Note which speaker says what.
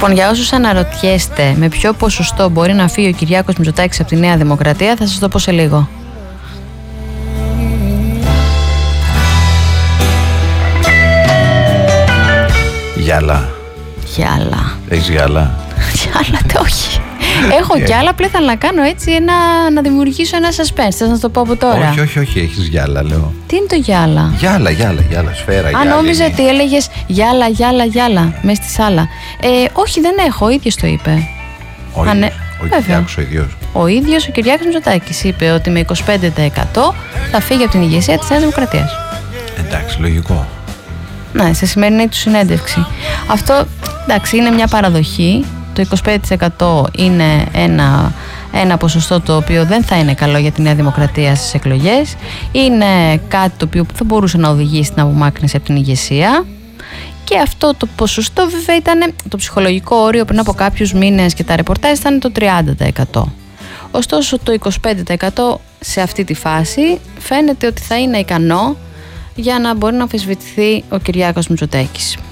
Speaker 1: Λοιπόν, για όσους αναρωτιέστε με ποιο ποσοστό μπορεί να φύγει ο Κυριάκος Μητσοτάκης από τη Νέα Δημοκρατία, θα σας το πω σε λίγο.
Speaker 2: Γυάλα. Έχεις γυάλα?
Speaker 1: Γυάλα, όχι. Έχω κι άλλα, απλά ήθελα να κάνω έτσι να δημιουργήσω ένα suspense. Θες να το πω από τώρα?
Speaker 2: Όχι, έχεις γυάλα, λέω.
Speaker 1: Τι είναι το γυάλα?
Speaker 2: Γυάλα, σφαίρα.
Speaker 1: Αν νόμιζα ότι έλεγες γυάλα, μέσα στη σάλα. Όχι, δεν έχω, ο ίδιος το είπε.
Speaker 2: Ο Κυριάκος ο ίδιος.
Speaker 1: Ο ίδιος ο Κυριάκος Μητσοτάκης είπε ότι με 25% θα φύγει από την ηγεσία της Νέας Δημοκρατίας.
Speaker 2: Εντάξει, λογικό.
Speaker 1: Ναι, σε σημερινή του συνέντευξη. Αυτό, εντάξει, είναι μια παραδοχή. Το 25% είναι ένα ποσοστό το οποίο δεν θα είναι καλό για τη Νέα Δημοκρατία στις εκλογές. Είναι κάτι το οποίο θα μπορούσε να οδηγήσει στην απομάκρυνση από την ηγεσία. Και αυτό το ποσοστό βέβαια ήταν το ψυχολογικό όριο πριν από κάποιους μήνες και τα ρεπορτάζ ήταν το 30%. Ωστόσο το 25% σε αυτή τη φάση φαίνεται ότι θα είναι ικανό για να μπορεί να αμφισβητηθεί ο Κυριάκος Μητσοτάκης.